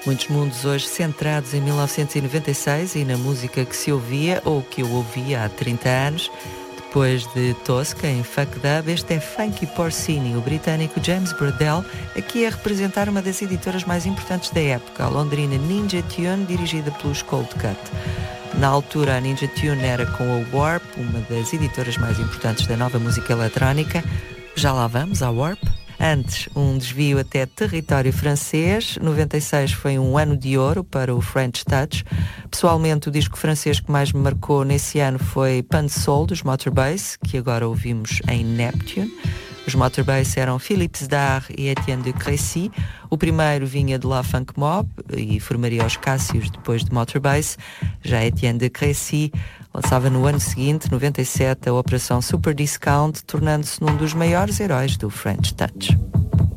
Muitos mundos hoje centrados em 1996 e na música que se ouvia ou que eu ouvia há 30 anos. Depois de Tosca em Fuck Dub, este é Funky Porcini, o britânico James Burdell, aqui a representar uma das editoras mais importantes da época, a londrina Ninja Tune, dirigida pelos Cold Cut. Na altura, a Ninja Tune era com a Warp, uma das editoras mais importantes da nova música eletrónica. Já lá vamos, à Warp. Antes, um desvio até território francês. 96 foi um ano de ouro para o French Touch. Pessoalmente, o disco francês que mais me marcou nesse ano foi Pan Soul, dos Motorbass, que agora ouvimos em Neptune. Os Motorbass eram Philippe Zdar e Etienne de Crécy. O primeiro vinha de La Funk Mob e formaria os Cássios depois de Motorbass. Já Etienne de Crécy lançava no ano seguinte, 97, a Operação Super Discount, tornando-se num dos maiores heróis do French Touch.